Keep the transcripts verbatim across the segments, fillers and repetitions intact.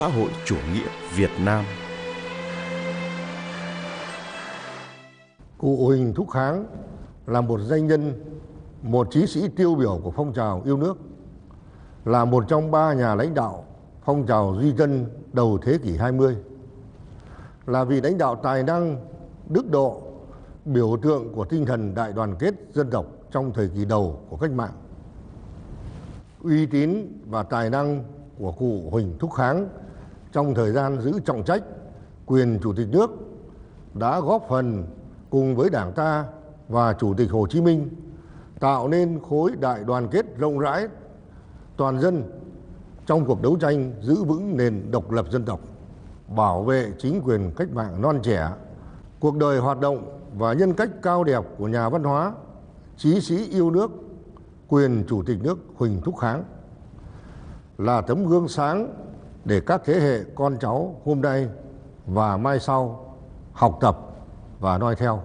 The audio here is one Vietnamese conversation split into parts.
xã hội chủ nghĩa Việt Nam. Cụ Huỳnh Thúc Kháng là một danh nhân, một chí sĩ tiêu biểu của phong trào yêu nước, là một trong ba nhà lãnh đạo phong trào duy tân đầu thế kỷ hai mươi, là vị lãnh đạo tài năng, đức độ, biểu tượng của tinh thần đại đoàn kết dân tộc trong thời kỳ đầu của cách mạng. Uy tín và tài năng của cụ Huỳnh Thúc Kháng trong thời gian giữ trọng trách quyền Chủ tịch nước đã góp phần cùng với Đảng ta và Chủ tịch Hồ Chí Minh tạo nên khối đại đoàn kết rộng rãi toàn dân trong cuộc đấu tranh giữ vững nền độc lập dân tộc, bảo vệ chính quyền cách mạng non trẻ. Cuộc đời hoạt động và nhân cách cao đẹp của nhà văn hóa, chí sĩ yêu nước, quyền Chủ tịch nước Huỳnh Thúc Kháng là tấm gương sáng để các thế hệ con cháu hôm nay và mai sau học tập và noi theo.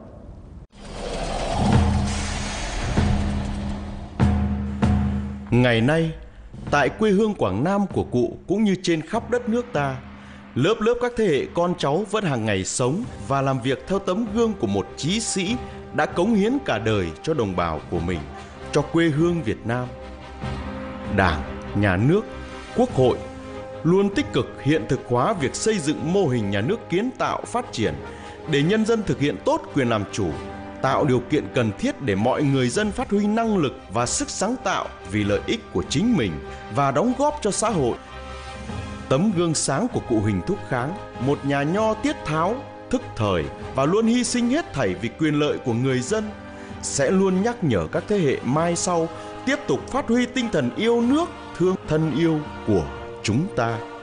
Ngày nay, tại quê hương Quảng Nam của cụ cũng như trên khắp đất nước ta, lớp lớp các thế hệ con cháu vẫn hàng ngày sống và làm việc theo tấm gương của một chí sĩ đã cống hiến cả đời cho đồng bào của mình, cho quê hương Việt Nam. Đảng, Nhà nước, Quốc hội luôn tích cực hiện thực hóa việc xây dựng mô hình nhà nước kiến tạo phát triển để nhân dân thực hiện tốt quyền làm chủ, tạo điều kiện cần thiết để mọi người dân phát huy năng lực và sức sáng tạo vì lợi ích của chính mình và đóng góp cho xã hội. Tấm gương sáng của cụ Huỳnh Thúc Kháng, một nhà nho tiết tháo, thức thời và luôn hy sinh hết thảy vì quyền lợi của người dân, sẽ luôn nhắc nhở các thế hệ mai sau tiếp tục phát huy tinh thần yêu nước, thương thân yêu của chúng ta.